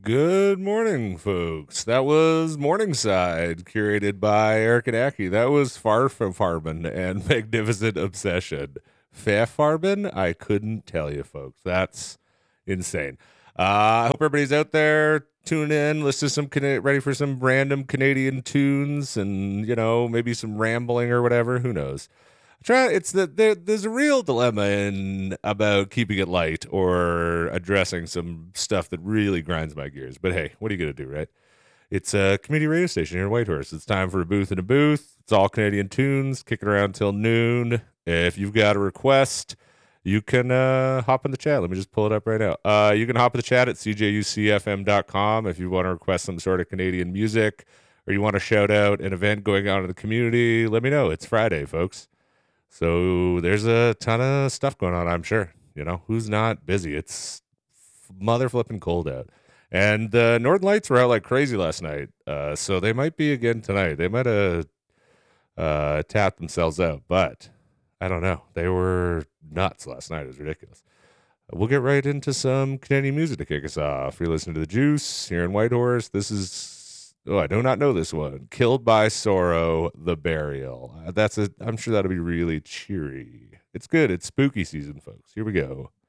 Good morning, folks. That was Morningside, curated by Eric and Aki. That was Far from Farben and Magnificent Obsession. Farben? I couldn't tell you, folks. That's insane. I hope everybody's out there tuning in, listen to ready for some random Canadian tunes and, maybe some rambling or whatever. Who knows? There's a real dilemma in about keeping it light or addressing some stuff that really grinds my gears. But hey, what are you gonna do, right? It's a community radio station here in Whitehorse. It's time for a booth in a booth. It's all Canadian tunes, kicking around till noon. If you've got a request, you can hop in the chat. Let me just pull it up right now. You can hop in the chat at cjucfm.com if you want to request some sort of Canadian music or you want to shout out an event going on in the community. Let me know. It's Friday, folks. So there's a ton of stuff going on, I'm sure. Who's not busy? It's mother flipping cold out. And the Northern Lights were out like crazy last night. So they might be again tonight. They might have tapped themselves out, but I don't know. They were nuts last night. It was ridiculous. We'll get right into some Canadian music to kick us off. You're listening to The Juice here in Whitehorse. This is I do not know this one. Killed by Sorrow, The Burial. I'm sure that'll be really cheery. It's good. It's spooky season, folks. Here we go.